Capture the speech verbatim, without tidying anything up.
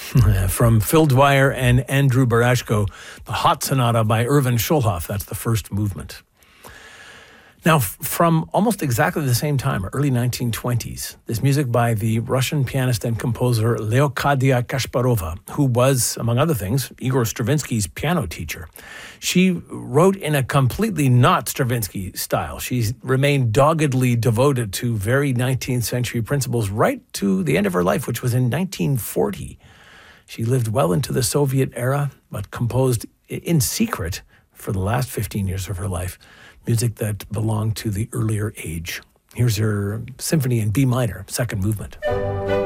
From Phil Dwyer and Andrew Barashko, the Hot Sonata by Irvin Schulhoff. That's the first movement. Now, f- from almost exactly the same time, early nineteen twenties, this music by the Russian pianist and composer Leokadia Kasparova, who was, among other things, Igor Stravinsky's piano teacher. She wrote in a completely not Stravinsky style. She remained doggedly devoted to very nineteenth century principles right to the end of her life, which was in nineteen forty. She lived well into the Soviet era, but composed in secret for the last fifteen years of her life, music that belonged to the earlier age. Here's her symphony in B minor, second movement.